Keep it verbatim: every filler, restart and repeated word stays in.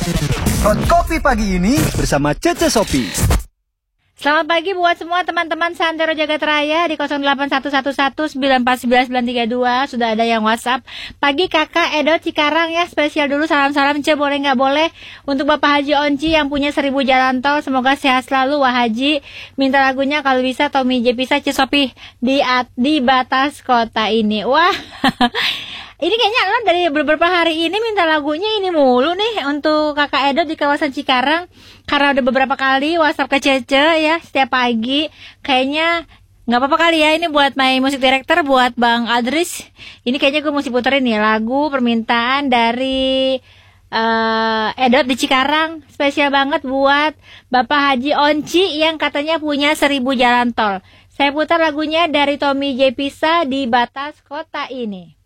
Hot Kopi Pagi ini bersama Cece Sopi. Selamat pagi buat semua teman-teman Santero Jagat Raya di nol delapan satu satu satu sembilan empat sembilan sembilan tiga dua. Sudah ada yang WhatsApp. Pagi kakak Edo Cikarang ya. Spesial dulu salam-salam Ce boleh nggak boleh. Untuk Bapak Haji Onci yang punya seribu jalan tol. Semoga sehat selalu Wah Haji. Minta lagunya kalau bisa Tommy J Pisa Ce Sopi di, di batas kota ini. Wah ini kayaknya lo dari beberapa hari ini minta lagunya ini mulu nih untuk kakak Edo di kawasan Cikarang. Karena udah beberapa kali WhatsApp ke Cece ya setiap pagi. Kayaknya nggak apa-apa kali ya ini buat my music director, buat Bang Adris. Ini kayaknya gue mesti puterin nih lagu permintaan dari uh, Edot di Cikarang. Spesial banget buat Bapak Haji Onci yang katanya punya seribu jalan tol. Saya putar lagunya dari Tommy J Pisa di batas kota ini.